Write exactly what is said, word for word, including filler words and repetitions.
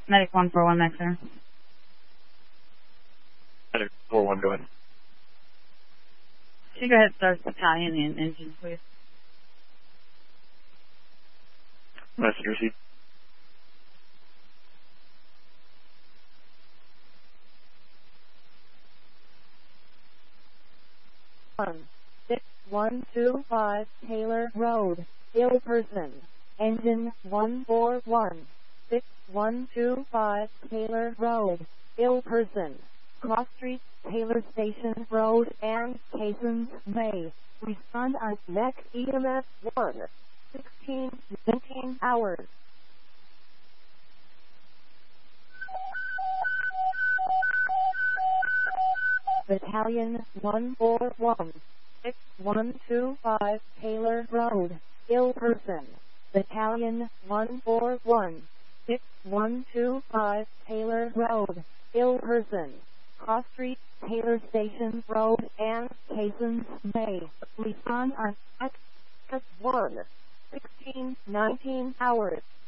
Medic one four one, next, sir. Medic four one, go ahead. Can you go ahead and start battalion and engine, please? Message received. One six one two five Taylor Road, ill person. Engine one four one six one two five Taylor Road, ill person. Cross Street, Taylor Station Road, and Casons May. Respond on next E M S one sixteen nineteen hours. Battalion one four one six one two five Taylor Road, ill person. Battalion one four one six one two five Taylor Road, ill person. Cross Street, Taylor Station Road, and Casons May. Respond on X one sixteen nineteen hours.